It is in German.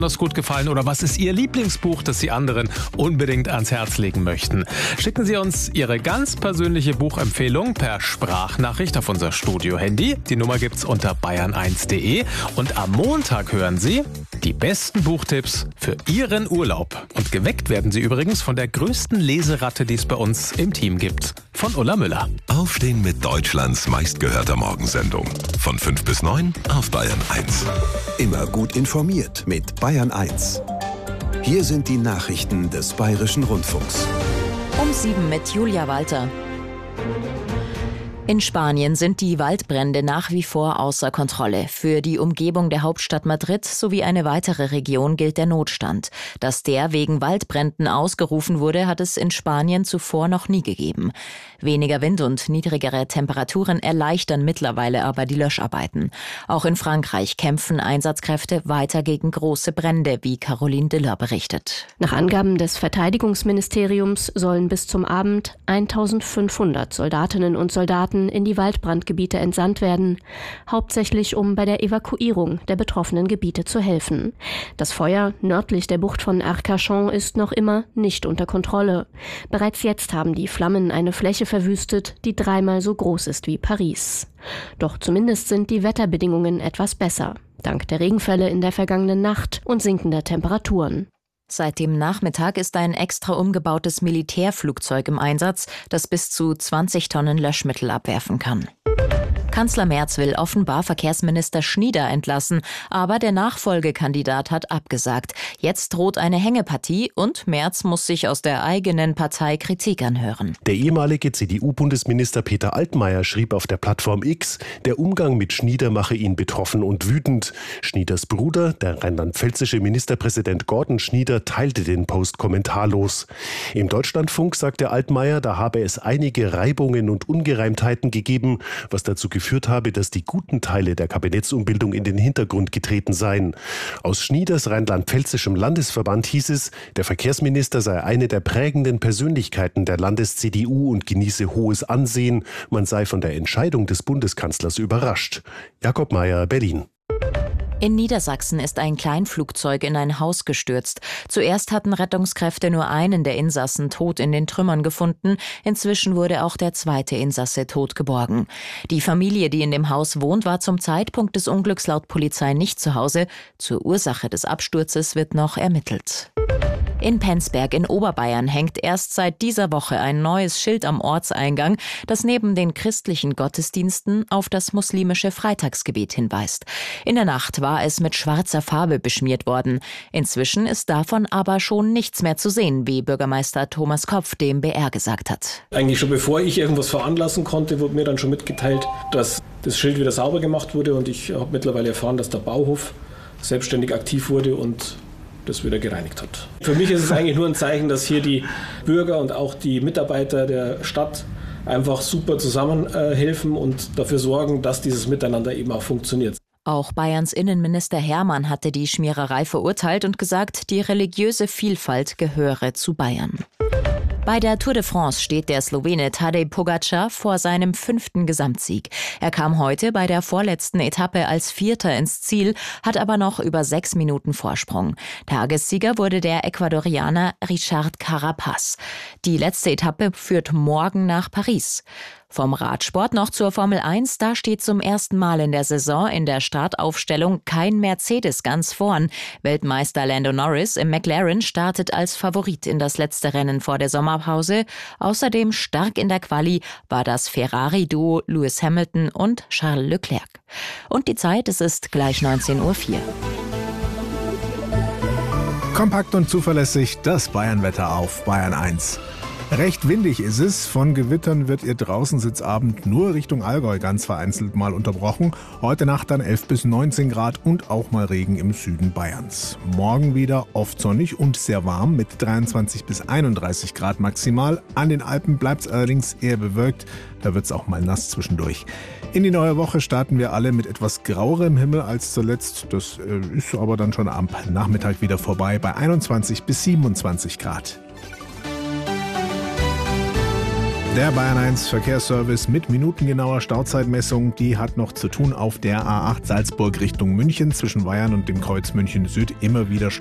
besonders gut gefallen oder was ist Ihr Lieblingsbuch, das Sie anderen unbedingt ans Herz legen möchten? Schicken Sie uns Ihre ganz persönliche Buchempfehlung per Sprachnachricht auf unser Studio-Handy. Die Nummer gibt's unter bayern1.de und am Montag hören Sie die besten Buchtipps für Ihren Urlaub. Und geweckt werden Sie übrigens von der größten Leseratte, die es bei uns im Team gibt, von Ulla Müller. Aufstehen mit Deutschlands meistgehörter Morgensendung. Von 5 bis 9 auf Bayern 1. Immer gut informiert mit Bayern 1. Hier sind die Nachrichten des Bayerischen Rundfunks. Um 7 mit Julia Walter. In Spanien sind die Waldbrände nach wie vor außer Kontrolle. Für die Umgebung der Hauptstadt Madrid sowie eine weitere Region gilt der Notstand. Dass der wegen Waldbränden ausgerufen wurde, hat es in Spanien zuvor noch nie gegeben. Weniger Wind und niedrigere Temperaturen erleichtern mittlerweile aber die Löscharbeiten. Auch in Frankreich kämpfen Einsatzkräfte weiter gegen große Brände, wie Caroline Diller berichtet. Nach Angaben des Verteidigungsministeriums sollen bis zum Abend 1500 Soldatinnen und Soldaten in die Waldbrandgebiete entsandt werden, hauptsächlich um bei der Evakuierung der betroffenen Gebiete zu helfen. Das Feuer nördlich der Bucht von Arcachon ist noch immer nicht unter Kontrolle. Bereits jetzt haben die Flammen eine Fläche verwüstet, die 3-mal so groß ist wie Paris. Doch zumindest sind die Wetterbedingungen etwas besser, dank der Regenfälle in der vergangenen Nacht und sinkender Temperaturen. Seit dem Nachmittag ist ein extra umgebautes Militärflugzeug im Einsatz, das bis zu 20 Tonnen Löschmittel abwerfen kann. Kanzler Merz will offenbar Verkehrsminister Schnieder entlassen, aber der Nachfolgekandidat hat abgesagt. Jetzt droht eine Hängepartie und Merz muss sich aus der eigenen Partei Kritik anhören. Der ehemalige CDU-Bundesminister Peter Altmaier schrieb auf der Plattform X, der Umgang mit Schnieder mache ihn betroffen und wütend. Schnieders Bruder, der rheinland-pfälzische Ministerpräsident Gordon Schnieder, teilte den Post kommentarlos. Im Deutschlandfunk sagte Altmaier, da habe es einige Reibungen und Ungereimtheiten gegeben, was dazu geführt habe, dass die guten Teile der Kabinettsumbildung in den Hintergrund getreten seien. Aus Schnieders rheinland-pfälzischem Landesverband hieß es, der Verkehrsminister sei eine der prägenden Persönlichkeiten der Landes-CDU und genieße hohes Ansehen. Man sei von der Entscheidung des Bundeskanzlers überrascht. Jakob Mayer, Berlin. In Niedersachsen ist ein Kleinflugzeug in ein Haus gestürzt. Zuerst hatten Rettungskräfte nur einen der Insassen tot in den Trümmern gefunden. Inzwischen wurde auch der zweite Insasse tot geborgen. Die Familie, die in dem Haus wohnt, war zum Zeitpunkt des Unglücks laut Polizei nicht zu Hause. Zur Ursache des Absturzes wird noch ermittelt. In Penzberg in Oberbayern hängt erst seit dieser Woche ein neues Schild am Ortseingang, das neben den christlichen Gottesdiensten auf das muslimische Freitagsgebet hinweist. In der Nacht war es mit schwarzer Farbe beschmiert worden. Inzwischen ist davon aber schon nichts mehr zu sehen, wie Bürgermeister Thomas Kopf dem BR gesagt hat. Eigentlich schon bevor ich irgendwas veranlassen konnte, wurde mir dann schon mitgeteilt, dass das Schild wieder sauber gemacht wurde und ich habe mittlerweile erfahren, dass der Bauhof selbstständig aktiv wurde und das wieder gereinigt hat. Für mich ist es eigentlich nur ein Zeichen, dass hier die Bürger und auch die Mitarbeiter der Stadt einfach super zusammenhelfen und dafür sorgen, dass dieses Miteinander eben auch funktioniert. Auch Bayerns Innenminister Hermann hatte die Schmiererei verurteilt und gesagt, die religiöse Vielfalt gehöre zu Bayern. Bei der Tour de France steht der Slowene Tadej Pogačar vor seinem 5. Gesamtsieg. Er kam heute bei der vorletzten Etappe als Vierter ins Ziel, hat aber noch über 6 Minuten Vorsprung. Tagessieger wurde der Ecuadorianer Richard Carapaz. Die letzte Etappe führt morgen nach Paris. Vom Radsport noch zur Formel 1, da steht zum ersten Mal in der Saison in der Startaufstellung kein Mercedes ganz vorn. Weltmeister Lando Norris im McLaren startet als Favorit in das letzte Rennen vor der Sommerpause. Außerdem stark in der Quali war das Ferrari-Duo Lewis Hamilton und Charles Leclerc. Und die Zeit, es ist gleich 19:04 Uhr. Kompakt und zuverlässig das Bayernwetter auf Bayern 1. Recht windig ist es. Von Gewittern wird Ihr Draußensitzabend nur Richtung Allgäu ganz vereinzelt mal unterbrochen. Heute Nacht dann 11 bis 19 Grad und auch mal Regen im Süden Bayerns. Morgen wieder oft sonnig und sehr warm mit 23 bis 31 Grad maximal. An den Alpen bleibt es allerdings eher bewölkt. Da wird es auch mal nass zwischendurch. In die neue Woche starten wir alle mit etwas grauerem Himmel als zuletzt. Das ist aber dann schon am Nachmittag wieder vorbei bei 21 bis 27 Grad. Der Bayern 1 Verkehrsservice mit minutengenauer Stauzeitmessung, die hat noch zu tun auf der A8 Salzburg Richtung München zwischen Weyern und dem Kreuz München Süd immer wieder